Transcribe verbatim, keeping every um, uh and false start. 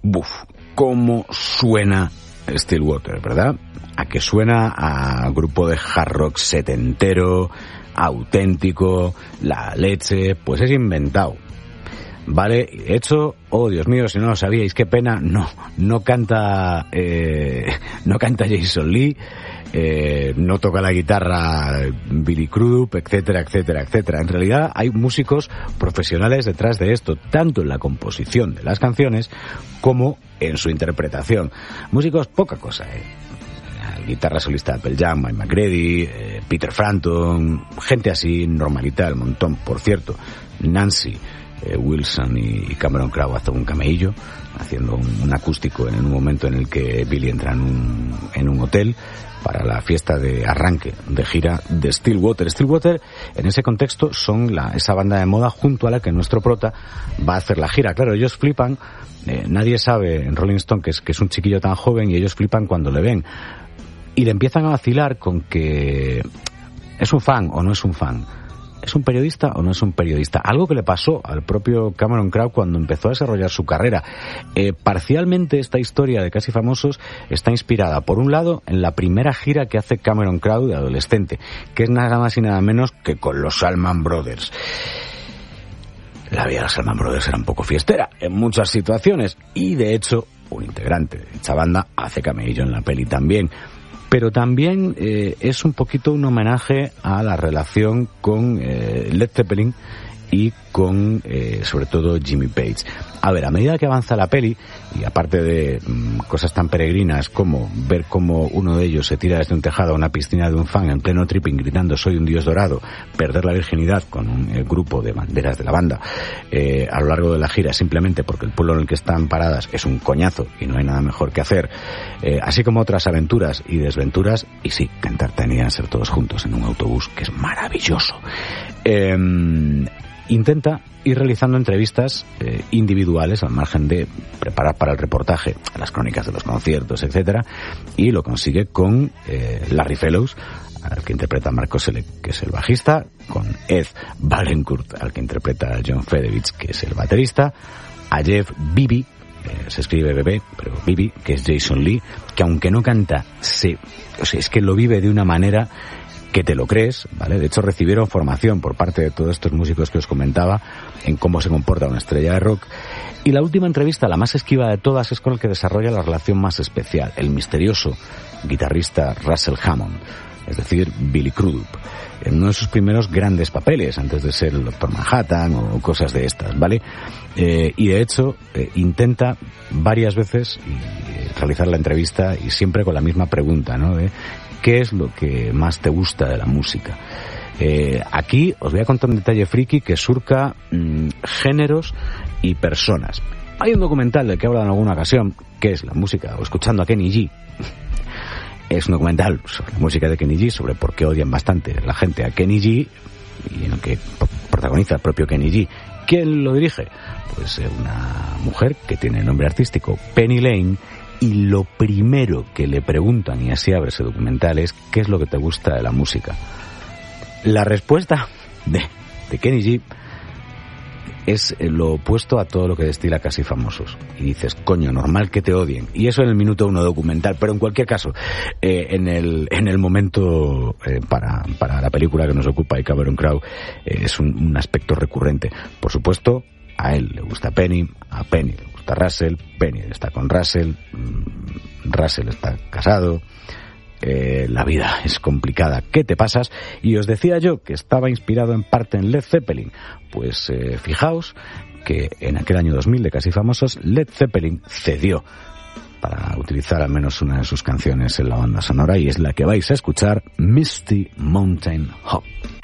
buf, cómo suena Stillwater, ¿verdad? A que suena a grupo de hard rock setentero, auténtico, la leche, pues es inventado. Vale, de hecho, oh Dios mío, si no lo sabíais, qué pena, no, no canta, eh, no canta Jason Lee, eh, no toca la guitarra Billy Crudup, etcétera, etcétera, etcétera. En realidad hay músicos profesionales detrás de esto, tanto en la composición de las canciones como en su interpretación. Músicos, poca cosa, eh. Guitarra solista de Pearl Jam, Mike McCready, eh, Peter Frampton, gente así normalita, el montón. Por cierto, Nancy Eh, Wilson y Cameron Crowe hacen un cameillo haciendo un, un acústico en un momento en el que Billy entra en un, en un hotel para la fiesta de arranque de gira de Stillwater. Stillwater en ese contexto son la, esa banda de moda junto a la que nuestro prota va a hacer la gira. Claro, ellos flipan, eh, nadie sabe en Rolling Stone que es, que es un chiquillo tan joven, y ellos flipan cuando le ven y le empiezan a vacilar con que es un fan o no es un fan. ¿Es un periodista o no es un periodista? Algo que le pasó al propio Cameron Crowe cuando empezó a desarrollar su carrera. Eh, parcialmente esta historia de Casi Famosos está inspirada, por un lado, en la primera gira que hace Cameron Crowe de adolescente, que es nada más y nada menos que con los Allman Brothers. La vida de los Allman Brothers era un poco fiestera en muchas situaciones, y de hecho, un integrante de dicha banda hace cameillo en la peli también. Pero también eh, es un poquito un homenaje a la relación con eh, Led Zeppelin y con, eh, sobre todo, Jimmy Page. A ver, a medida que avanza la peli, y aparte de mmm, cosas tan peregrinas como ver cómo uno de ellos se tira desde un tejado a una piscina de un fan en pleno tripping gritando "soy un dios dorado", perder la virginidad con un eh, grupo de banderas de la banda eh, a lo largo de la gira simplemente porque el pueblo en el que están paradas es un coñazo y no hay nada mejor que hacer, eh, así como otras aventuras y desventuras, y sí, cantar Tiny Dancer todos juntos en un autobús, que es maravilloso. Eh, Intenta ir realizando entrevistas eh, individuales al margen de preparar para el reportaje las crónicas de los conciertos, etcétera, y lo consigue con eh, Larry Fellows, al que interpreta Marco Selec, que es el bajista, con Ed Valencourt, al que interpreta John Fedevich, que es el baterista, a Jeff Bibby, eh, se escribe bebé, pero Bibby, que es Jason Lee, que aunque no canta, se, o sea, es que lo vive de una manera que te lo crees, ¿vale? De hecho, recibieron formación por parte de todos estos músicos que os comentaba en cómo se comporta una estrella de rock. Y la última entrevista, la más esquiva de todas, es con el que desarrolla la relación más especial, el misterioso guitarrista Russell Hammond, es decir, Billy Crudup, en uno de sus primeros grandes papeles, antes de ser el Doctor Manhattan o cosas de estas, ¿vale? Eh, y de hecho, eh, intenta varias veces y, realizar la entrevista, y siempre con la misma pregunta, ¿no? De ¿qué es lo que más te gusta de la música? Eh, aquí os voy a contar un detalle friki que surca mmm, géneros y personas. Hay un documental del que he hablado en alguna ocasión, que es la música, o escuchando a Kenny G. Es un documental sobre la música de Kenny G, sobre por qué odian bastante la gente a Kenny G, y en el que protagoniza el propio Kenny G. ¿Quién lo dirige? Pues eh, una mujer que tiene nombre artístico, Penny Lane. Y lo primero que le preguntan, y así abre ese documental, es ¿qué es lo que te gusta de la música? La respuesta de, de Kenny G es lo opuesto a todo lo que destila Casi Famosos. Y dices, coño, normal que te odien. Y eso en el minuto uno documental, pero en cualquier caso, eh, en el en el momento eh, para, para la película que nos ocupa y Cameron Crowe, eh, es un, un aspecto recurrente. Por supuesto, a él le gusta Penny, a Penny le gusta Russell, Penny está con Russell, Russell está casado, eh, la vida es complicada, ¿qué te pasas? Y os decía yo que estaba inspirado en parte en Led Zeppelin, pues eh, fijaos que en aquel año dos mil de Casi Famosos, Led Zeppelin cedió para utilizar al menos una de sus canciones en la banda sonora, y es la que vais a escuchar, Misty Mountain Hop.